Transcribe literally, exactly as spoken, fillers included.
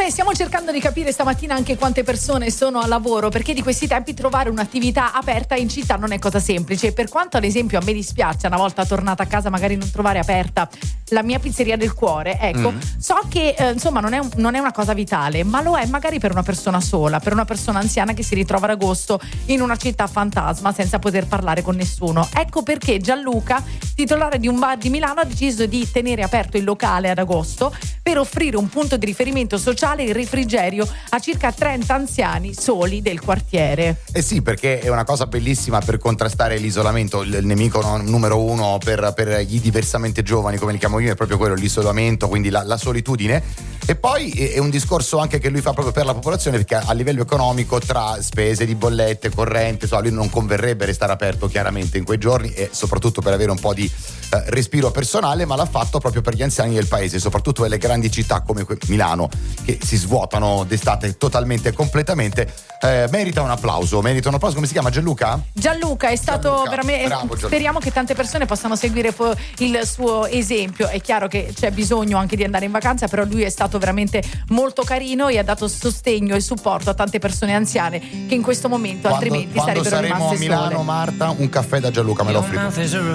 Comunque stiamo cercando di capire stamattina anche quante persone sono a lavoro, perché di questi tempi trovare un'attività aperta in città non è cosa semplice. Per quanto ad esempio a me dispiace una volta tornata a casa magari non trovare aperta la mia pizzeria del cuore, ecco, mm. so che eh, insomma non è, un, non è una cosa vitale, ma lo è magari per una persona sola, per una persona anziana che si ritrova ad agosto in una città fantasma senza poter parlare con nessuno. Ecco perché Gianluca, titolare di un bar di Milano, ha deciso di tenere aperto il locale ad agosto per offrire un punto di riferimento sociale e il refrigerio a circa trenta anziani soli del quartiere. Eh sì, perché è una cosa bellissima per contrastare l'isolamento. Il nemico numero uno per, per gli diversamente giovani, come li chiamo io, è proprio quello, l'isolamento, quindi la, la solitudine. E poi è un discorso anche che lui fa proprio per la popolazione, perché a livello economico, tra spese di bollette, corrente, so, a lui non converrebbe restare aperto chiaramente in quei giorni, e soprattutto per avere un po' di eh, respiro personale, ma l'ha fatto proprio per gli anziani del paese, soprattutto nelle grandi città come Milano, che si svuotano d'estate totalmente e completamente. Eh, merita un applauso, merita un applauso. Come si chiama, Gianluca? Gianluca è stato Gianluca, veramente bravo, Gianluca. Speriamo che tante persone possano seguire il suo esempio. È chiaro che c'è bisogno anche di andare in vacanza, però lui è stato veramente molto carino e ha dato sostegno e supporto a tante persone anziane che in questo momento quando, altrimenti quando sarebbero rimaste sole. Quando saremo a Milano, sole. Marta, un caffè da Gianluca me lo offri.